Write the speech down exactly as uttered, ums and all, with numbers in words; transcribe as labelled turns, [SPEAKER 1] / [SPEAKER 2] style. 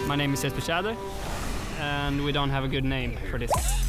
[SPEAKER 1] My name is Jesper Tjäder, and we don't have a good name for this.